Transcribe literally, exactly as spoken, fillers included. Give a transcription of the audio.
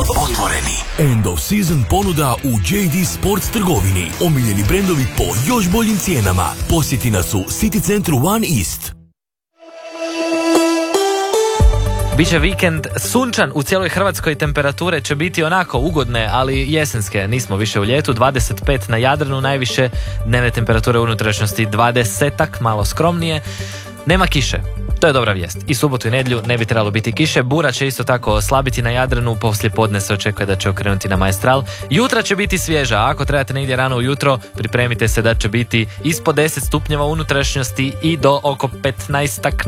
Otvoreni. End of season ponuda u J D Sports trgovini. Omiljeni brendovi po još boljim cijenama. Posjeti nas u City centru One East. Biće vikend sunčan u cijeloj Hrvatskoj, temperature će biti onako ugodne, ali jesenske, nismo više u ljetu, dvadeset pet na Jadranu najviše, dnevne temperature u unutrašnjosti dvadesetak, malo skromnije, nema kiše. To je dobra vijest. I subotu i nedjelju ne bi trebalo biti kiše. Bura će isto tako slabiti na Jadranu, poslije podne se očekuje da će okrenuti na Maestral. Jutra će biti svježa, a ako trebate negdje rano ujutro, pripremite se da će biti ispod deset stupnjeva u unutrašnjosti i do oko petnaestak